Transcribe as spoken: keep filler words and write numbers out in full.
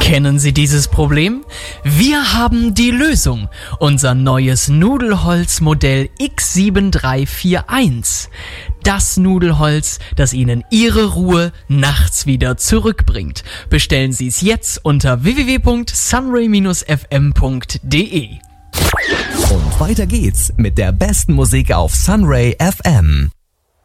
Kennen Sie dieses Problem? Wir haben die Lösung. Unser neues Nudelholzmodell X sieben drei vier eins. Das Nudelholz, das Ihnen Ihre Ruhe nachts wieder zurückbringt. Bestellen Sie es jetzt unter w w w punkt sunray dash f m punkt d e. Und weiter geht's mit der besten Musik auf Sunray F M.